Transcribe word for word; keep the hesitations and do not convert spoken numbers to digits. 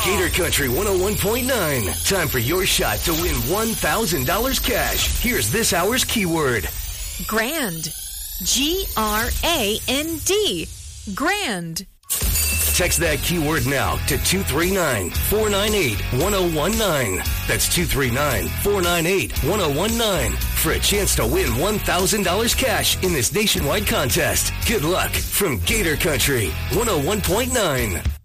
Gator Country one oh one point nine. Time for your shot to win one thousand dollars cash. Here's this hour's keyword. Grand. G R A N D. Grand. Text that keyword now to two three nine, four nine eight, one oh one nine. That's two three nine, four nine eight, one oh one nine for a chance to win one thousand dollars cash in this nationwide contest. Good luck from Gator Country one oh one point nine.